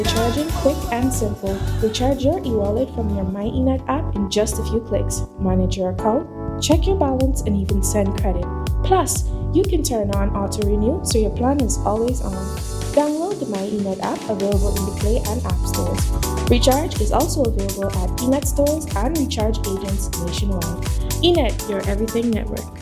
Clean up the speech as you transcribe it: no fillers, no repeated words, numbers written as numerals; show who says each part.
Speaker 1: Recharging quick and simple. Recharge your e-wallet from your MyENet app in just a few clicks. Manage your account, check your balance, and even send credit. Plus, you can turn on auto renew so your plan is always on. Download the MyENet app available in the Play and App stores. Recharge is also available at eNet stores and recharge agents nationwide. eNet, your everything network.